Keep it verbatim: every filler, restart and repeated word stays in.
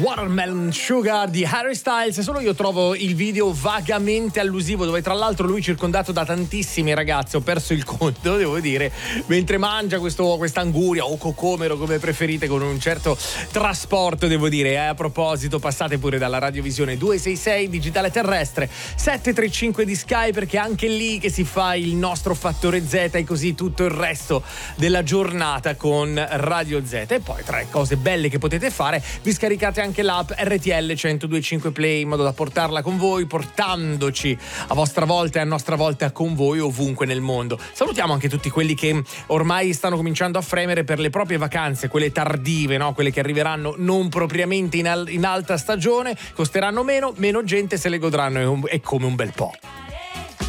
Watermelon Sugar di Harry Styles. Solo io trovo il video vagamente allusivo, dove tra l'altro lui circondato da tantissimi ragazzi, ho perso il conto, devo dire, mentre mangia questo quest'anguria o cocomero, come preferite, con un certo trasporto, devo dire. E a proposito, passate pure dalla radiovisione duecentosessantasei digitale terrestre settecentotrentacinque di Sky, perché è anche lì che si fa il nostro fattore Z e così tutto il resto della giornata con Radio Z. E poi, tra le cose belle che potete fare, vi scaricate anche l'app R T L centodue e cinque Play, in modo da portarla con voi, portandoci a vostra volta e a nostra volta con voi ovunque nel mondo. Salutiamo anche tutti quelli che ormai stanno cominciando a fremere per le proprie vacanze, quelle tardive, no? Quelle che arriveranno non propriamente in, al- in alta stagione, costeranno meno, meno gente se le godranno, e, un- e come un bel po'.